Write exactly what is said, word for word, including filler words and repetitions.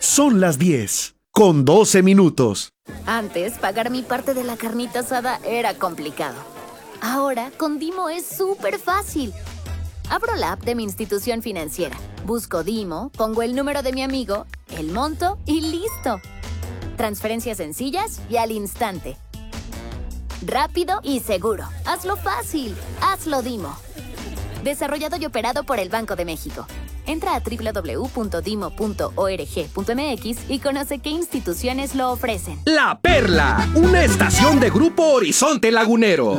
Son las diez, con doce minutos. Antes, pagar mi parte de la carnita asada era complicado. Ahora, con Dimo es súper fácil. Abro la app de mi institución financiera, busco Dimo, pongo el número de mi amigo, el monto y ¡listo! Transferencias sencillas y al instante. Rápido y seguro. Hazlo fácil. Hazlo Dimo. Desarrollado y operado por el Banco de México. Entra a doble u doble u doble u punto dimo punto org punto m x y conoce qué instituciones lo ofrecen. La Perla, una estación de Grupo Horizonte Lagunero.